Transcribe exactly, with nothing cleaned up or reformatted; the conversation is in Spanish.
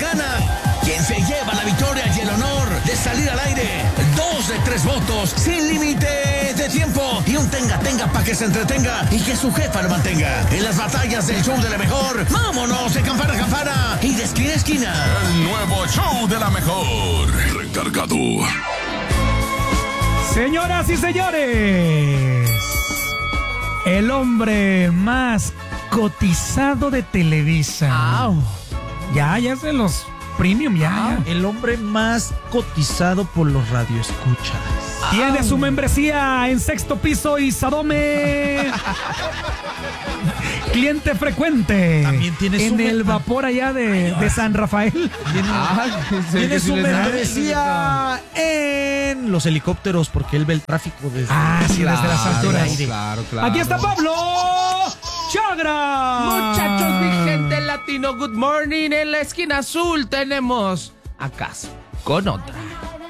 gana? ¿Quién se lleva la victoria y el honor de salir al aire? Dos de tres votos, sin límite de tiempo. Y un tenga-tenga para que se entretenga y que su jefa lo mantenga. En las batallas del show de la mejor, vámonos de campana a campana y de esquina a esquina. El nuevo show de la mejor. Recargado. Señoras y señores, el hombre más cotizado de Televisa. Au. Ya, ya es de los premium, ya, Ah, ya. el hombre más cotizado por los radioescuchas. Tiene su membresía en Sexto Piso y Sadome. Cliente frecuente. También tiene en su el mem- vapor allá de, de San Rafael. Tiene, Ah, tiene sí, su sí, membresía en los helicópteros porque él ve el tráfico desde, Ah, sí, desde las alturas. aire. Claro, claro. Aquí está Pablo Chagra. Muchachos, mi gente latino, good morning. En la esquina azul tenemos a Caso con otra.